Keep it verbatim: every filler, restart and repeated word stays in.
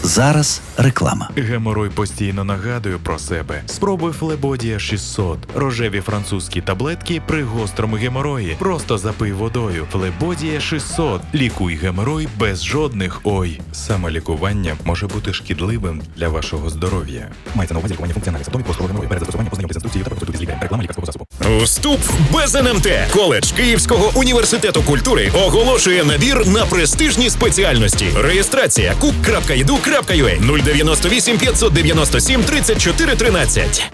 Зараз реклама. Геморой постійно нагадує про себе. Спробуй Флебодія шістсот. Рожеві французькі таблетки при гострому геморої. Просто запий водою. Флебодія шістсот. Лікуй геморой без жодних ой. Самолікування може бути шкідливим для вашого здоров'я. Мається на увазі лікування функціональних симптомів гострого геморою. Перед застосуванням ознайомтесь з інструкцією та проконсультуйтесь з лікарем. Реклама лікарського засобу. Вступ без ен ем те. Коледж Київського університету культури оголошує набір на престижні спеціальності. Реєстрація кук крапка і ді ю крапка ю а нуль дев'яносто вісім п'ятсот дев'яносто сім тридцять чотири тринадцять.